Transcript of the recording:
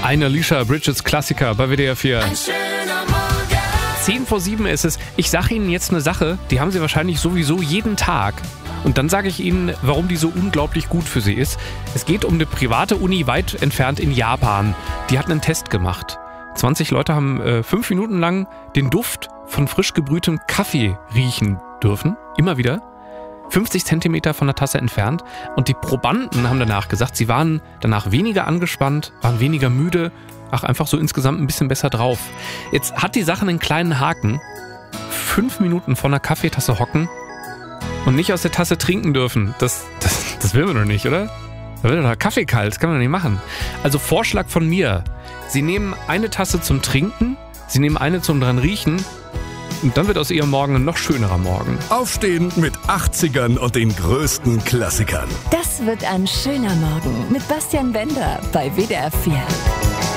Ein Alicia Bridges Klassiker bei WDR 4. Ein schöner Morgen. 6:10 ist es. Ich sage Ihnen jetzt eine Sache, die haben Sie wahrscheinlich sowieso jeden Tag. Und dann sage ich Ihnen, warum die so unglaublich gut für Sie ist. Es geht um eine private Uni weit entfernt in Japan. Die hat einen Test gemacht. 20 Leute haben 5 Minuten lang den Duft von frisch gebrühtem Kaffee riechen dürfen. Immer wieder. 50 Zentimeter von der Tasse entfernt. Und die Probanden haben danach gesagt, sie waren danach weniger angespannt, waren weniger müde. Einfach so insgesamt ein bisschen besser drauf. Jetzt hat die Sache einen kleinen Haken. 5 Minuten vor einer Kaffeetasse hocken und nicht aus der Tasse trinken dürfen. Das will man doch nicht, oder? Da wird doch Kaffee kalt, das kann man doch nicht machen. Also Vorschlag von mir. Sie nehmen eine Tasse zum Trinken, Sie nehmen eine zum dran riechen und dann wird aus Ihrem Morgen ein noch schönerer Morgen. Aufstehen mit 80ern und den größten Klassikern. Das wird ein schöner Morgen mit Bastian Bender bei WDR 4.